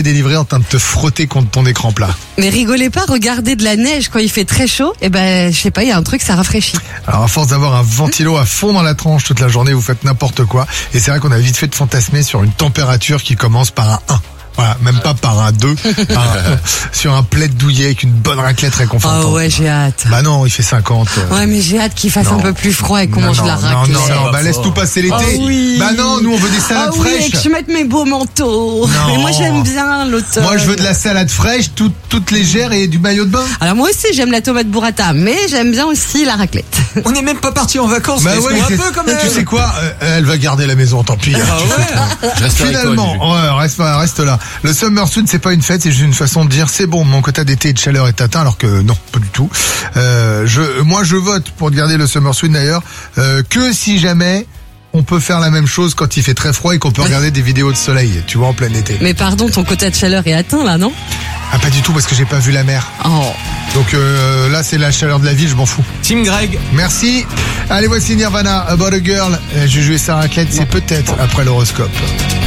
délivré en train de te frotter contre ton écran plat. Mais rigolez pas, regardez de la neige quand il fait très chaud. Eh ben, je sais pas, il y a un truc, ça rafraîchit. Alors à force d'avoir un ventilo à fond dans la tranche toute la journée, vous faites n'importe quoi. Et c'est vrai qu'on a vite fait de fantasmer sur une température qui commence par un 1. Voilà, même pas par un 2, par un 1. Sur un plaid douillet avec une bonne raclette réconfortante. Oh ouais, j'ai hâte. Bah non, il fait 50. Ouais, mais j'ai hâte qu'il fasse un peu plus froid et qu'on mange la raclette. Non, bah laisse tout passer l'été. Oh oui. Bah non, nous on veut des salades fraîches. Et que je mette mes beaux manteaux. Non. Mais moi j'aime bien l'automne. Moi je veux de la salade fraîche, toute légère et du maillot de bain. Alors moi aussi j'aime la tomate burrata, mais j'aime bien aussi la raclette. On n'est même pas parti en vacances. Bah ouais, un peu quand même. Tu sais quoi, elle va garder la maison, tant pis. Je reste Finalement, reste là. Le Summer Soon, c'est pas une fête, c'est juste une façon de dire c'est bon, mon quota d'été et de chaleur est atteint, alors que non, pas du tout. Moi je vote pour garder le Summer Soon d'ailleurs, que si jamais on peut faire la même chose quand il fait très froid et qu'on peut regarder des vidéos de soleil, tu vois, en plein été. Mais pardon, ton quota de chaleur est atteint là, non? Ah pas du tout, parce que j'ai pas vu la mer. Oh. Donc là c'est la chaleur de la ville, je m'en fous. Team Greg. Merci. Allez, voici Nirvana, About a Girl. Je vais ça raclette, c'est peut-être après l'horoscope.